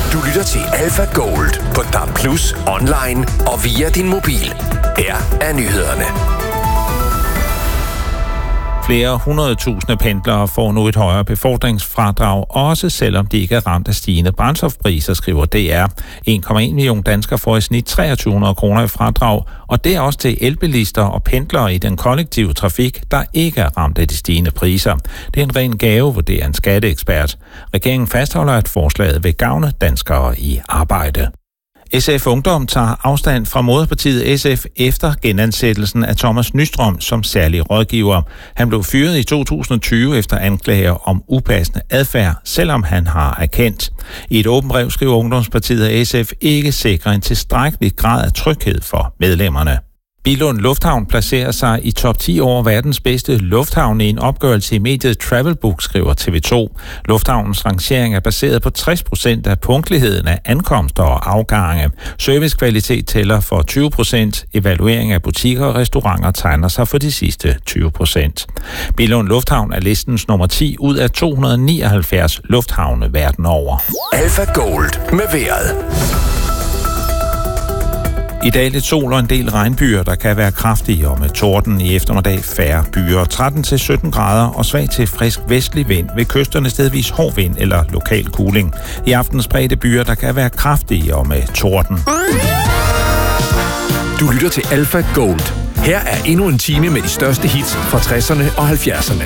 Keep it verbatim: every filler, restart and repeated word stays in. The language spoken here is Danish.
Du lytter til Alpha Gold på D A B plus, online og via din mobil. Her er nyhederne. Flere hundredtusinde pendlere får nu et højere befordringsfradrag, også selvom de ikke er ramt af stigende brændstofpriser, skriver D R. en komma en million danskere får i snit to tusind tre hundrede kroner i fradrag, og det er også til elbilister og pendlere i den kollektive trafik, der ikke er ramt af de stigende priser. Det er en ren gave, vurderer en skatteekspert. Regeringen fastholder, at forslaget vil gavne danskere i arbejde. S F Ungdom tager afstand fra moderpartiet S F efter genansættelsen af Thomas Nystrøm som særlig rådgiver. Han blev fyret i to tusind og tyve efter anklager om upassende adfærd, selvom han har erkendt. I et åbent brev skriver Ungdomspartiet, at S F ikke sikrer en tilstrækkelig grad af tryghed for medlemmerne. Billund Lufthavn placerer sig i top ti over verdens bedste lufthavn i en opgørelse i mediet Travelbook, skriver T V to. Lufthavnens rangering er baseret på tres procent af punktligheden af ankomster og afgange. Servicekvalitet tæller for tyve procent. Evaluering af butikker og restauranter tegner sig for de sidste tyve procent. Billund Lufthavn er listens nummer ti ud af to hundrede og nioghalvfjerds lufthavne verden over. Alpha Gold med vejret. I dag lidt sol og en del regnbyer, der kan være kraftige, og med torden i eftermiddag færre byer. tretten til sytten grader og svag til frisk vestlig vind. Ved kysterne stedvis hård vind eller lokal kuling. I aften spredte byer, der kan være kraftige og med torden. Du lytter til Alpha Gold. Her er endnu en time med de største hits fra tresserne og halvfjerdserne.